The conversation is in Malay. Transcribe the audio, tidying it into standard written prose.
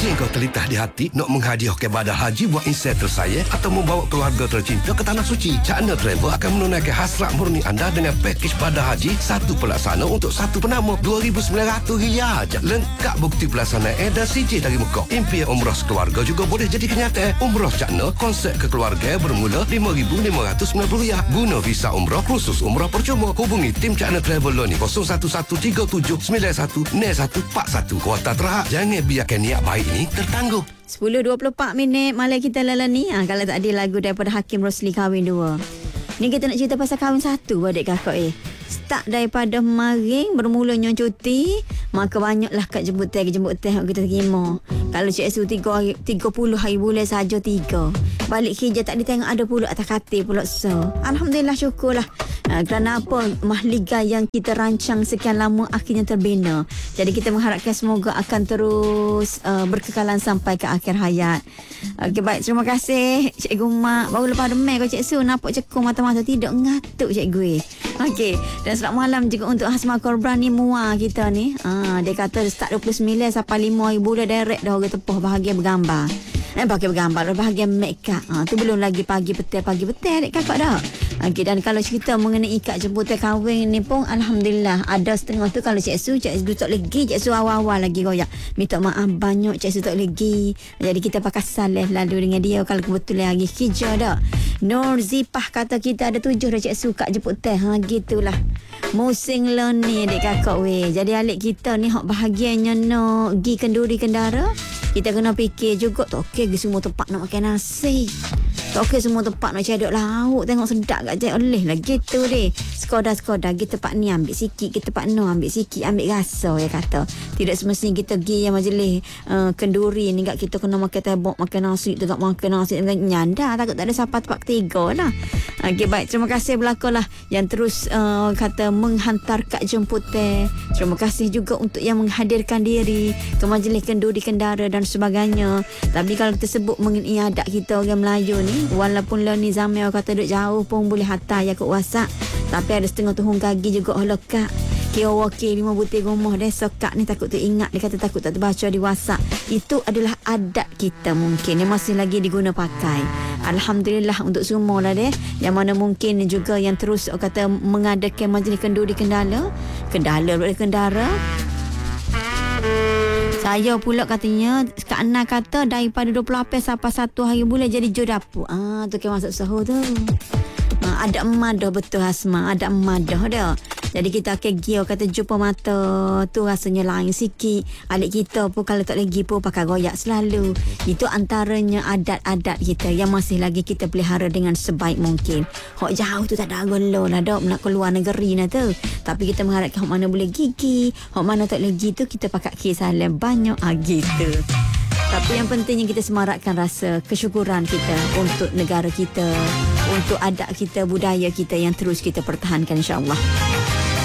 Mungkin kau terlintas di hati nak menghadiah kepada haji buat inset tersayang atau membawa keluarga tercinta ke Tanah Suci. China Travel akan menunaikan hasrat murni anda dengan pakej pada haji satu pelaksana untuk satu penama RM2,900 je. Lengkap bukti pelaksanaan dan CJ dari Mekah. Impian umrah sekeluarga juga boleh jadi kenyataan. Umrah China konsep kekeluargaan bermula RM5,590. Guna visa umrah khusus umrah percuma. Hubungi tim China Travel ni 01137710141. Kuota terhad. Jangan biarkan niat baik ni tertangguh. 10.24 minit malam kita lalani. Kalau tak ada lagu daripada Hakim Rosli kahwin 2. Ni kita nak cerita pasal kahwin 1 adik kakak Start daripada kemarin bermulanya cuti, maka banyaklah kat jemput teh kita terima. Kalau Cik Su 30 hari bulan saja 3. Balik kerja tak ditengok ada pula atas katil pula Alhamdulillah syukurlah. Kerana apa? Mahliga yang kita rancang sekian lama akhirnya terbina. Jadi kita mengharapkan semoga akan terus berkekalan sampai ke akhir hayat. Okey, baik, terima kasih Cikgu Mak. Baru lepas demam kau Cik Su nampak cekung mata-mata tidak ngatuk Cikgu. Okey, dan selamat malam juga untuk Hasma Korban ni Mua kita ni. Dia kata start 29 sampai 5 hari bulan direct dah orang tepuh bahagia bergambar. Pakai bergambar bahagian make up. Tu belum lagi pagi betul dek kakak dah. Okey, dan kalau cerita mengenai kad jemputan kahwin ni pun alhamdulillah ada setengah tu kalau Cik Su tak lagi, Cik Su awal-awal lagi royak. Minta maaf banyak Cik Su tak lagi. Jadi kita pakai saleh lalu dengan dia kalau kebetulan hari kerja dah. Nur Zipah kata kita ada 7 dah Cik Su kad jemputan. Gitulah. Musim lah ni dek kakak Jadi alik kita ni hak bahagianya nak pergi kenduri kendara. Kita kena fikir juga tak okey semua tempat nak makan nasi. Tak okey semua tempat nak cedok lauk. Tengok sedap kat cek oleh lah gitu deh. Sekodah-sekodah kita tempat ni ambil sikit, kita tempat no ambil sikit, ambil rasa ya kata. Tidak semestinya kita pergi yang majlis kenduri ni kat kita kena makan tebok, makan nasi, tak makan nasi dengan nyanda. Takut tak ada siapa tempat ketiga lah. Okey, baik, terima kasih belakang lah yang terus kata menghantar kad jemputan. Terima kasih juga untuk yang menghadirkan diri ke majlis kenduri kendara dan sebagainya. Tapi kalau kita sebut mengenai adat kita orang Melayu ni, walaupun lah ni zaman orang kata duduk jauh pun boleh hantar ya kat WhatsApp, tapi ada setengah tuhun kaki juga lekat. Kira wakil 5 butir rumah dia sokak ni takut teringat, dia kata takut tak terbaca di WhatsApp. Itu adalah adat kita mungkin yang masih lagi diguna pakai. Alhamdulillah untuk semua lah deh. Yang mana mungkin juga yang terus kata mengadakan majlis kenduri kendara. Saya pula katanya Kak Ana kata daripada 28 sampai 1 hari bulan jadi juru dapur. Tu kan masuk sahur tu. Ada emadah betul Hasma, ada emadah dah. Jadi kita akan pergi kata jumpa mata tu rasanya lain sikit. Alik kita pun kalau tak lagi pun pakai royak selalu. Itu antaranya adat-adat kita yang masih lagi kita pelihara dengan sebaik mungkin. Hak jauh tu tak ada gelo lah dok nak keluar negeri lah tu. Tapi kita mengharapkan hak mana boleh gigi, hak mana tak lagi tu kita pakai kisalan banyak gitu. Tapi yang pentingnya kita semarakkan rasa kesyukuran kita untuk negara kita, untuk adat kita, budaya kita yang terus kita pertahankan insya-Allah.